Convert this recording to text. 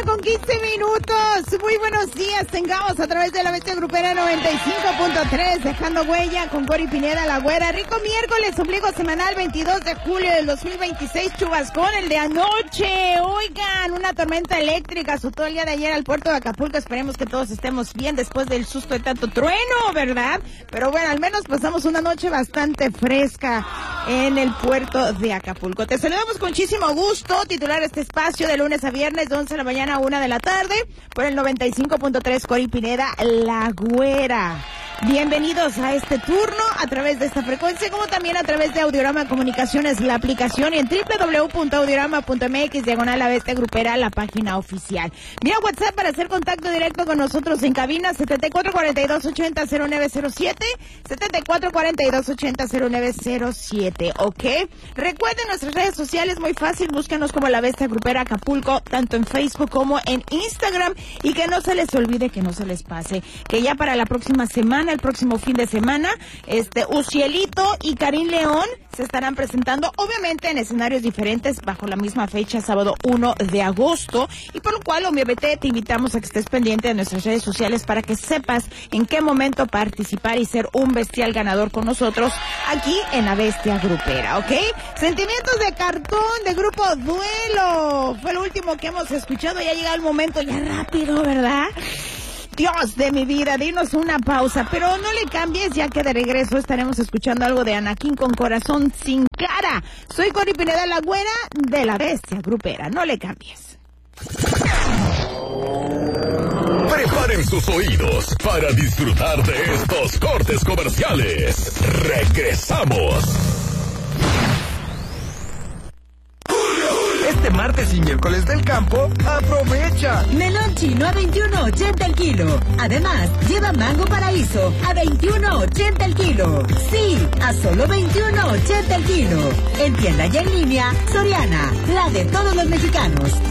9:15. Muy buenos días, tengamos a través de la Bestia Grupera 95.3, dejando huella con Cori Pineda, la güera. Rico miércoles, ombligo semanal, 22 de julio del 2026, chubascón el de anoche. Oigan, una tormenta eléctrica azotó el día de ayer al puerto de Acapulco. Esperemos que todos estemos bien después del susto de tanto trueno, ¿verdad? Pero bueno, al menos pasamos una noche bastante fresca en el puerto de Acapulco. Te saludamos con muchísimo gusto, titular este espacio de lunes a viernes, de 11 de la mañana a 1 de la tarde, por el 95.3, Cori Pineda, la güera. Bienvenidos a este turno a través de esta frecuencia, como también a través de Audiorama Comunicaciones, la aplicación, y en www.audiorama.mx, /La Bestia Grupera, la página oficial. Vía WhatsApp para hacer contacto directo con nosotros en cabina, 7442800907, 7442800907, ¿ok? Recuerden nuestras redes sociales, muy fácil, búsquenos como La Bestia Grupera Acapulco, tanto en Facebook como en Instagram, y que no se les olvide, que no se les pase, que ya para la próxima semana, el próximo fin de semana, Ucielito y Karim León se estarán presentando, obviamente en escenarios diferentes, bajo la misma fecha, sábado 1 de agosto, y por lo cual obviamente te invitamos a que estés pendiente de nuestras redes sociales para que sepas en qué momento participar y ser un bestial ganador con nosotros aquí en La Bestia Grupera, ¿ok? Sentimientos de cartón de Grupo Duelo fue lo último que hemos escuchado. Ya llega el momento, ya rápido, ¿verdad? Dios de mi vida, dinos una pausa, pero no le cambies, ya que de regreso estaremos escuchando algo de Anakin con Corazón Sin Cara. Soy Cori Pineda, la güera de La Bestia Grupera, no le cambies. Preparen sus oídos para disfrutar de estos cortes comerciales. Regresamos. Este martes y miércoles del campo, aprovecha. Melón chino a 21.80 el kilo. Además, lleva mango paraíso a 21.80 el kilo. Sí, a solo 21.80 el kilo. En tienda y en línea, Soriana, la de todos los mexicanos.